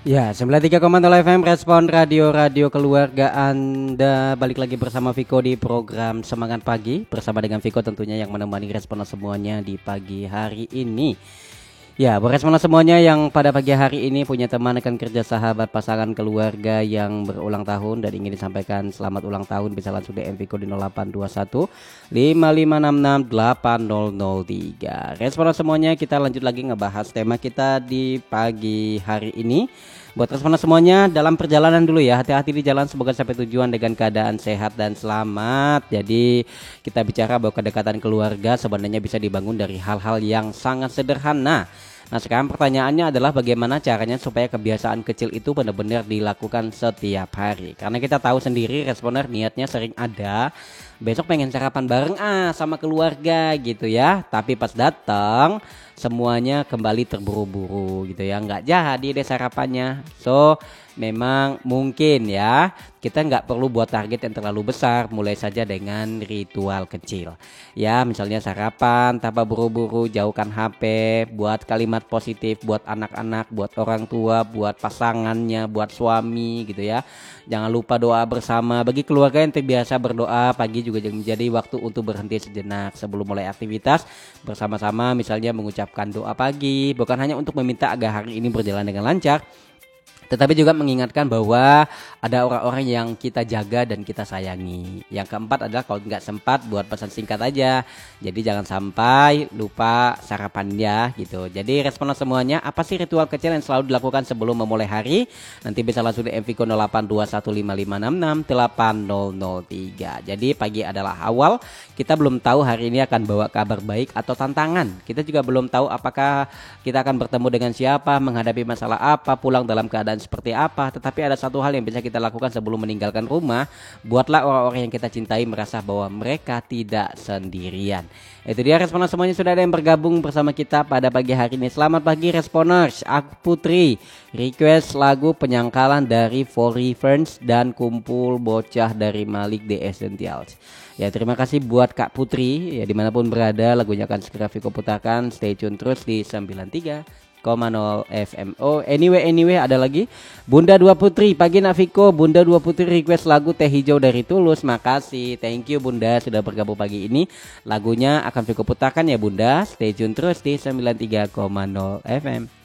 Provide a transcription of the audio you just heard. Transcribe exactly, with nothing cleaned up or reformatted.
Ya, sembilan puluh tiga koma nol F M Respon Radio-radio keluarga Anda. Balik lagi bersama Viko di program Semangat Pagi. Bersama dengan Viko tentunya yang menemani responan semuanya di pagi hari ini. Ya, buat responan semuanya yang pada pagi hari ini punya teman, rekan kerja, sahabat, pasangan, keluarga yang berulang tahun dan ingin disampaikan selamat ulang tahun, bisa langsung D M Viko di nol delapan dua satu lima lima enam enam delapan nol nol tiga. Responan semuanya, kita lanjut lagi ngebahas tema kita di pagi hari ini. Buat responan semuanya, dalam perjalanan dulu ya, hati-hati di jalan, semoga sampai tujuan dengan keadaan sehat dan selamat. Jadi kita bicara bahwa kedekatan keluarga sebenarnya bisa dibangun dari hal-hal yang sangat sederhana. Nah, sekarang pertanyaannya adalah bagaimana caranya supaya kebiasaan kecil itu benar-benar dilakukan setiap hari. Karena kita tahu sendiri responer niatnya sering ada, besok pengen sarapan bareng ah sama keluarga gitu ya. Tapi pas datang semuanya kembali terburu-buru gitu ya, nggak jadi deh sarapannya. So memang mungkin ya kita nggak perlu buat target yang terlalu besar, mulai saja dengan ritual kecil ya, misalnya sarapan tanpa buru-buru, jauhkan H P, buat kalimat positif buat anak-anak, buat orang tua, buat pasangannya, buat suami gitu ya. Jangan lupa doa bersama. Bagi keluarga yang terbiasa berdoa pagi juga menjadi waktu untuk berhenti sejenak sebelum mulai aktivitas bersama-sama, misalnya mengucapkan doa pagi, bukan hanya untuk meminta agar hari ini berjalan dengan lancar, tetapi juga mengingatkan bahwa ada orang-orang yang kita jaga dan kita sayangi. Yang keempat adalah kalau nggak sempat buat pesan singkat aja. Jadi jangan sampai lupa sarapan ya gitu. Jadi responan semuanya, apa sih ritual kecil yang selalu dilakukan sebelum memulai hari? Nanti bisa langsung di M V K nol delapan dua satu lima lima enam enam delapan nol nol tiga. Jadi pagi adalah awal. Kita belum tahu hari ini akan bawa kabar baik atau tantangan. Kita juga belum tahu apakah kita akan bertemu dengan siapa, menghadapi masalah apa, pulang dalam keadaan seperti apa. Tetapi ada satu hal yang bisa kita lakukan sebelum meninggalkan rumah. Buatlah orang-orang yang kita cintai merasa bahwa mereka tidak sendirian. Itu dia responan semuanya, sudah ada yang bergabung bersama kita pada pagi hari ini. Selamat pagi responers. Aku Putri request lagu Penyangkalan dari Four Ferns dan Kumpul Bocah dari Malik The Essentials. Ya, terima kasih buat Kak Putri ya, dimanapun berada, lagunya akan segera Viko putarkan. Stay tune terus di sembilan puluh tiga koma nol F M. Oh, anyway anyway ada lagi Bunda Dua Putri, pagi Nak Viko. Bunda Dua Putri request lagu Teh Hijau dari Tulus. Makasih, thank you Bunda sudah bergabung pagi ini. Lagunya akan Viko putarkan ya Bunda. Stay tune terus di sembilan puluh tiga koma nol F M.